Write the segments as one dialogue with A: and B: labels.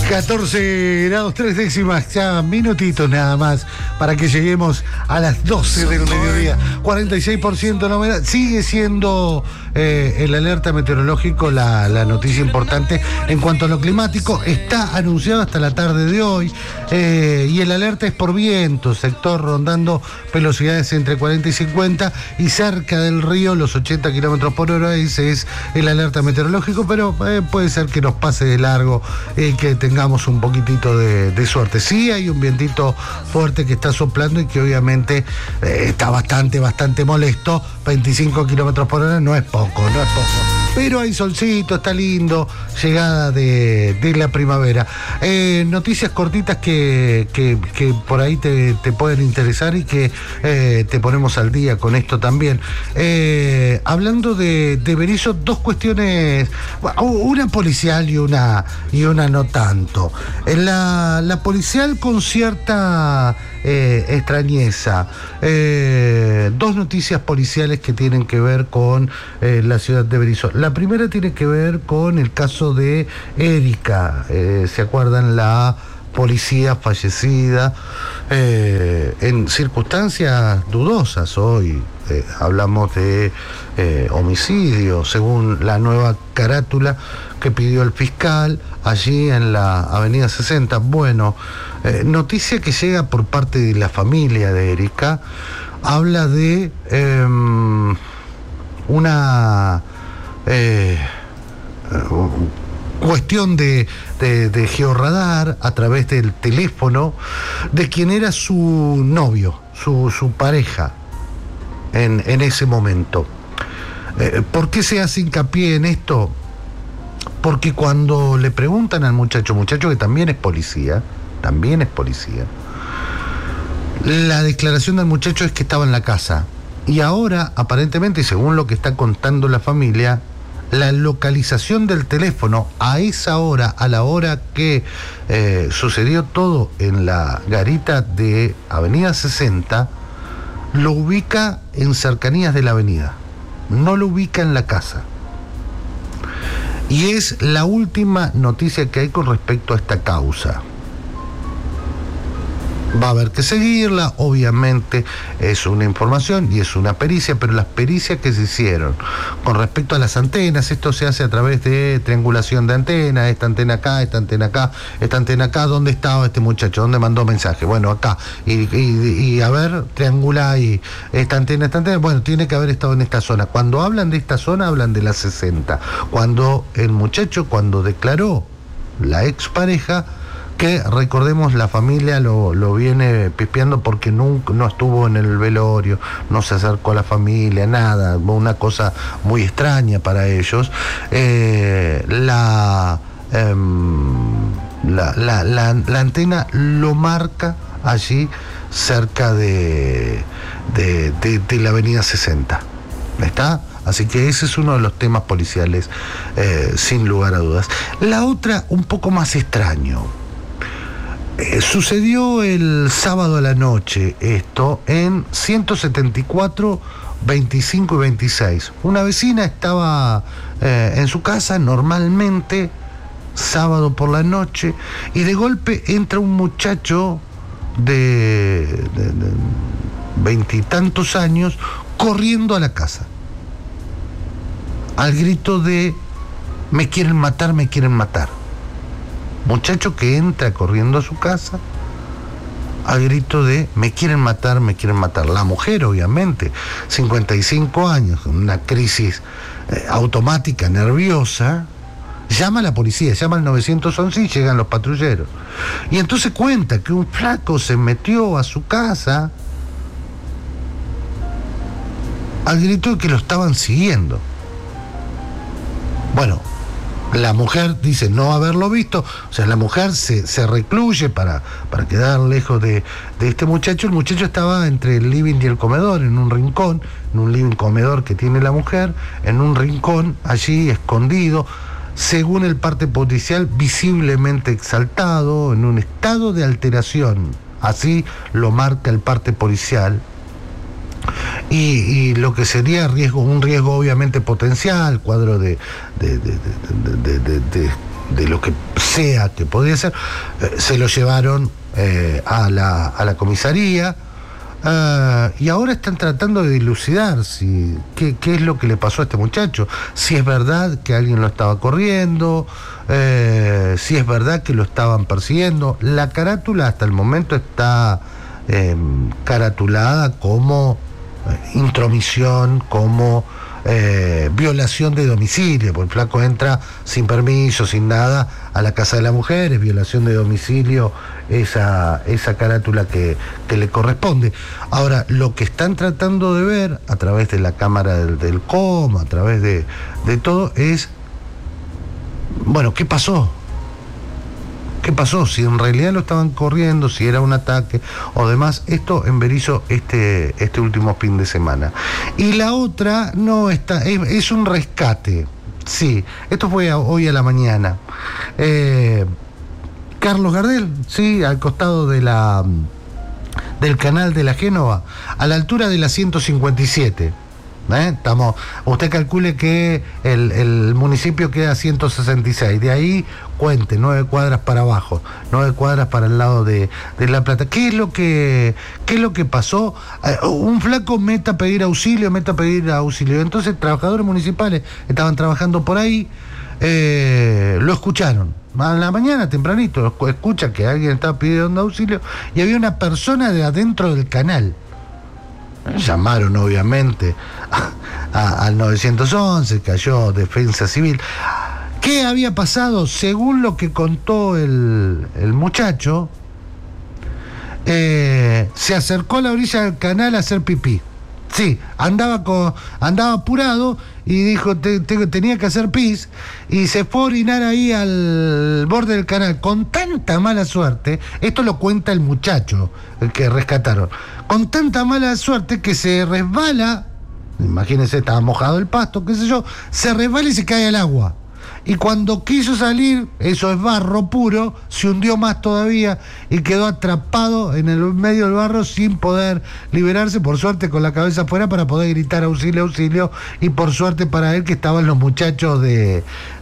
A: 14 grados 3 décimas, ya minutitos nada más para que lleguemos a las 12 del mediodía. 46% de humedad. Sigue siendo el alerta meteorológico la noticia importante en cuanto a lo climático. Está anunciado hasta la tarde de hoy y el alerta es por viento, sector rondando velocidades entre 40 y 50 y cerca del río los 80 kilómetros por hora. Ese es el alerta meteorológico, pero puede ser que nos pase de largo y que tengamos un poquitito de suerte. Sí, hay un vientito fuerte que está soplando y que obviamente está bastante molesto. 25 kilómetros por hora no es poco. Pero hay solcito, está lindo, llegada de la primavera. Noticias cortitas que por ahí te pueden interesar y que te ponemos al día con esto también. Hablando de Berisso, dos cuestiones, una policial y una no tanto. La policial con cierta extrañeza. Dos noticias policiales que tienen que ver con la ciudad de Berisso. La primera tiene que ver con el caso de Erika. ¿Se acuerdan? La policía fallecida en circunstancias dudosas. Hoy hablamos de homicidio, según la nueva carátula que pidió el fiscal allí en la avenida 60. Bueno, noticia que llega por parte de la familia de Erika. Habla de una cuestión de georradar a través del teléfono de quien era su novio, su pareja en ese momento. ¿Por qué se hace hincapié en esto? Porque cuando le preguntan al muchacho que también es policía, la declaración del muchacho es que estaba en la casa. Y ahora, aparentemente, según lo que está contando la familia, la localización del teléfono a esa hora, a la hora que sucedió todo en la garita de Avenida 60, lo ubica en cercanías de la avenida, no lo ubica en la casa. Y es la última noticia que hay con respecto a esta causa. Va a haber que seguirla, obviamente es una información y es una pericia, pero las pericias que se hicieron con respecto a las antenas, esto se hace a través de triangulación de antenas, esta antena acá, esta antena acá, esta antena acá, ¿dónde estaba este muchacho? ¿Dónde mandó mensaje? Bueno, acá, y a ver, triangula y esta antena, bueno, tiene que haber estado en esta zona. Cuando hablan de esta zona, hablan de la 60. Cuando el muchacho, cuando declaró la expareja, que recordemos la familia lo viene pispeando porque no estuvo en el velorio, no se acercó a la familia, nada, una cosa muy extraña para ellos. La antena lo marca allí cerca de la avenida 60. ¿Está? Así que ese es uno de los temas policiales, sin lugar a dudas. La otra, un poco más extraño. Sucedió el sábado a la noche esto en 174, 25 y 26. Una vecina estaba en su casa normalmente, sábado por la noche, y de golpe entra un muchacho de 20 y tantos años corriendo a la casa, al grito de me quieren matar, me quieren matar. Muchacho que entra corriendo a su casa al grito de me quieren matar, me quieren matar. La mujer, obviamente, 55 años, con una crisis automática, nerviosa, llama a la policía, llama al 911 y llegan los patrulleros. Y entonces cuenta que un flaco se metió a su casa al grito de que lo estaban siguiendo. Bueno, la mujer dice no haberlo visto, o sea, la mujer se recluye para quedar lejos de este muchacho. El muchacho estaba entre el living y el comedor, en un rincón, en un living comedor que tiene la mujer, en un rincón allí escondido, según el parte policial, visiblemente exaltado, en un estado de alteración, así lo marca el parte policial. Y lo que sería un riesgo obviamente potencial, cuadro de lo que sea que podía ser, se lo llevaron a la comisaría. Y ahora están tratando de dilucidar qué es lo que le pasó a este muchacho, si es verdad que alguien lo estaba corriendo, si es verdad que lo estaban persiguiendo. La carátula hasta el momento está caratulada como intromisión, como violación de domicilio, porque el flaco entra sin permiso, sin nada, a la casa de la mujer, es violación de domicilio esa carátula que le corresponde. Ahora, lo que están tratando de ver a través de la cámara del COM, a través de todo, es, bueno, ¿qué pasó? ¿Qué pasó? Si en realidad lo estaban corriendo, si era un ataque o demás. Esto en Berisso este último fin de semana. Y la otra no está, es un rescate. Sí, esto fue hoy a la mañana. Carlos Gardel, sí, al costado del canal de la Génova, a la altura de la 157. Usted calcule que el municipio queda a 166, de ahí cuente 9 cuadras para abajo, 9 cuadras para el lado de La Plata. ¿Qué es lo que pasó? Un flaco mete a pedir auxilio. Entonces trabajadores municipales estaban trabajando por ahí, lo escucharon. A la mañana tempranito escucha que alguien estaba pidiendo auxilio y había una persona de adentro del canal. Llamaron obviamente al 911, cayó Defensa Civil. ¿Qué había pasado? Según lo que contó el muchacho, se acercó a la orilla del canal a hacer pipí. Sí, andaba apurado y dijo tenía que hacer pis y se fue a orinar ahí al borde del canal con tanta mala suerte. Esto lo cuenta el muchacho, el que rescataron, con tanta mala suerte que se resbala. Imagínense, estaba mojado el pasto, qué sé yo, se resbala y se cae al agua. Y cuando quiso salir, eso es barro puro, se hundió más todavía y quedó atrapado en el medio del barro sin poder liberarse, por suerte con la cabeza afuera para poder gritar auxilio, auxilio, y por suerte para él que estaban los muchachos de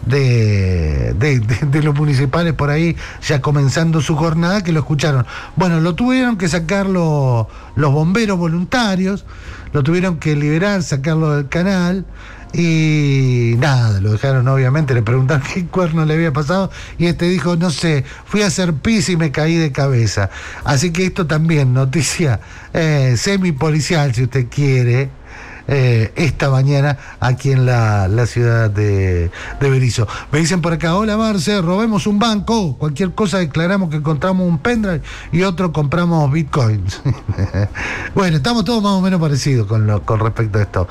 A: los municipales por ahí ya comenzando su jornada, que lo escucharon. Bueno, lo tuvieron que sacar los bomberos voluntarios, lo tuvieron que liberar, sacarlo del canal. Y nada, lo dejaron obviamente, le preguntaron qué cuerno le había pasado y dijo, no sé, fui a hacer pis y me caí de cabeza. Así que esto también, noticia semi-policial, si usted quiere, esta mañana aquí en la ciudad de Berisso. Me dicen por acá, hola Marce, robemos un banco, cualquier cosa declaramos que encontramos un pendrive y otro compramos bitcoins. Bueno, estamos todos más o menos parecidos con respecto a esto.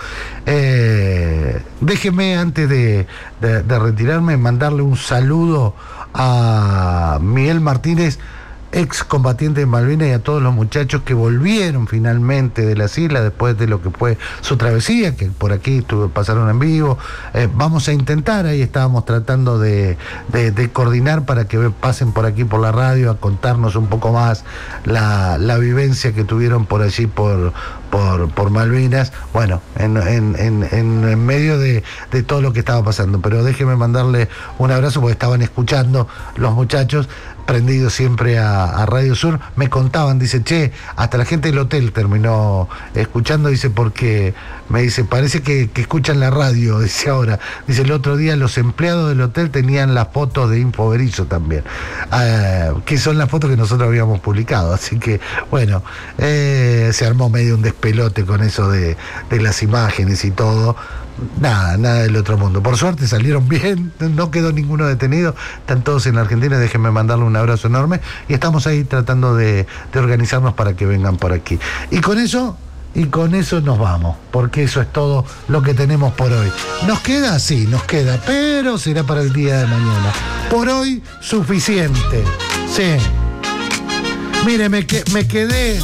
A: Déjeme antes de retirarme mandarle un saludo a Miguel Martínez, ex combatiente de Malvinas, y a todos los muchachos que volvieron finalmente de las islas después de lo que fue su travesía, que por aquí pasaron en vivo. Vamos a intentar, ahí estábamos tratando de coordinar para que pasen por aquí por la radio a contarnos un poco más la vivencia que tuvieron por allí por Malvinas, bueno, en medio de todo lo que estaba pasando. Pero déjeme mandarle un abrazo porque estaban escuchando los muchachos, prendidos siempre a Radio Sur. Me contaban, dice, che, hasta la gente del hotel terminó escuchando, dice, porque me dice, parece que escuchan la radio, dice ahora. Dice, el otro día los empleados del hotel tenían las fotos de Info Berisso también, que son las fotos que nosotros habíamos publicado. Así que, bueno, se armó medio un despelote con eso de las imágenes y todo. Nada del otro mundo. Por suerte salieron bien, no quedó ninguno detenido, están todos en la Argentina. Déjenme mandarle un abrazo enorme y estamos ahí tratando de organizarnos para que vengan por aquí. Y con eso nos vamos, porque eso es todo lo que tenemos por hoy. ¿Nos queda? Sí, nos queda, pero será para el día de mañana. Por hoy, suficiente. Sí. Mire, me quedé,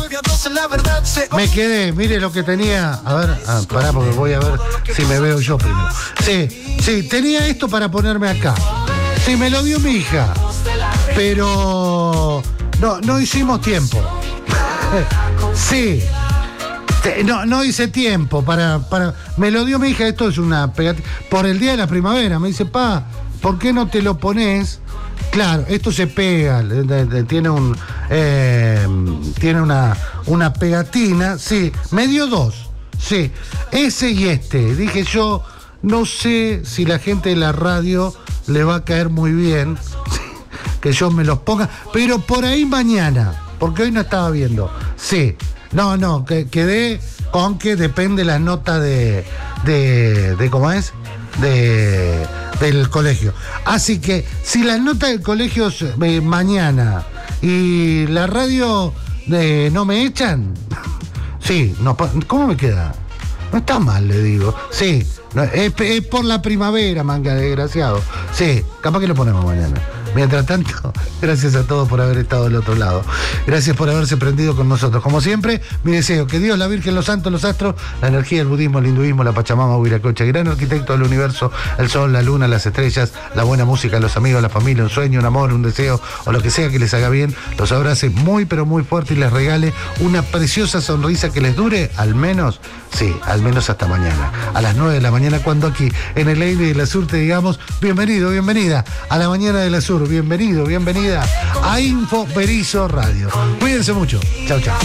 A: mire lo que tenía. A ver, pará, porque voy a ver si me veo yo primero. Sí, tenía esto para ponerme acá. Sí, me lo dio mi hija, pero no hicimos tiempo. Sí, no hice tiempo para. Me lo dio mi hija, esto es una pegatina. Por el día de la primavera, me dice, pa, ¿por qué no te lo pones Claro, esto se pega, tiene una pegatina, sí, me dio dos, sí, ese y este. Dije yo, no sé si la gente de la radio le va a caer muy bien que yo me los ponga, pero por ahí mañana, porque hoy no estaba viendo. Sí, no, quedé con que depende la nota de ¿cómo es? Del colegio. Así que si las notas del colegio mañana y la radio no me echan, sí, no, ¿cómo me queda? No está mal, le digo. Sí, no, es por la primavera, manga desgraciado. Sí, capaz que lo ponemos mañana. Mientras tanto, gracias a todos por haber estado del otro lado. Gracias por haberse prendido con nosotros. Como siempre, mi deseo, que Dios, la Virgen, los santos, los astros, la energía, el budismo, el hinduismo, la Pachamama, Huiracocha, el gran arquitecto del universo, el sol, la luna, las estrellas, la buena música, los amigos, la familia, un sueño, un amor, un deseo, o lo que sea que les haga bien, los abrace muy, pero muy fuerte y les regale una preciosa sonrisa que les dure al menos, sí, al menos hasta mañana. A las 9 de la mañana, cuando aquí, en el aire de la Sur, te digamos, bienvenido, bienvenida a la mañana de la Sur. Bienvenido, bienvenida a Info Berizo Radio. Cuídense mucho. Chau, chau.